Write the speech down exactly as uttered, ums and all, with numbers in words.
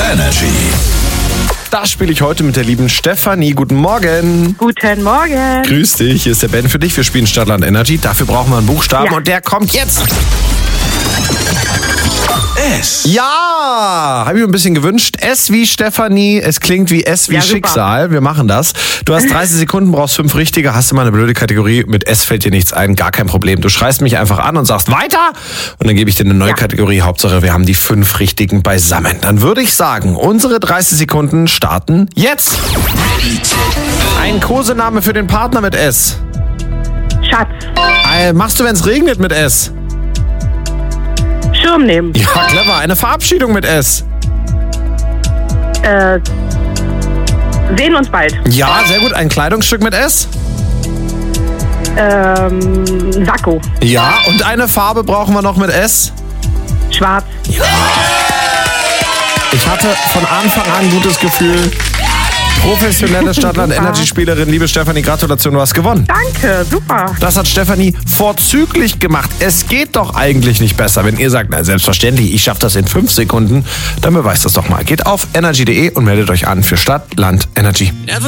Energy. Das spiele ich heute mit der lieben Stefanie. Guten Morgen. Guten Morgen. Grüß dich, hier ist der Ben für dich. Wir spielen Stadtland Energy. Dafür brauchen wir einen Buchstaben Ja. und der kommt jetzt. S. Ja, habe ich mir ein bisschen gewünscht. S wie Stefanie, es klingt wie S wie Ja, super. Schicksal. Wir machen das. Du hast dreißig Sekunden, brauchst fünf richtige. Hast du mal eine blöde Kategorie? Mit S fällt dir nichts ein, gar kein Problem. Du schreist mich einfach an und sagst weiter. Und dann gebe ich dir eine neue Ja. Kategorie. Hauptsache, wir haben die fünf richtigen beisammen. Dann würde ich sagen, unsere dreißig Sekunden starten jetzt. Ein Kosename für den Partner mit S. Schatz. Äh, machst du, wenn es regnet mit S? Schirm nehmen. Ja, clever. Eine Verabschiedung mit S. Äh, sehen uns bald. Ja, sehr gut. Ein Kleidungsstück mit S. Ähm, Sakko. Ja, und eine Farbe brauchen wir noch mit S. Schwarz. Ich hatte von Anfang an ein gutes Gefühl. Professionelle Stadtland-Energy-Spielerin, liebe Stefanie, Gratulation, du hast gewonnen. Danke, super. Das hat Stefanie vorzüglich gemacht. Es geht doch eigentlich nicht besser. Wenn ihr sagt, na selbstverständlich, ich schaffe das in fünf Sekunden, dann beweist das doch mal. Geht auf energy punkt de und meldet euch an für Stadt, Land, Energy.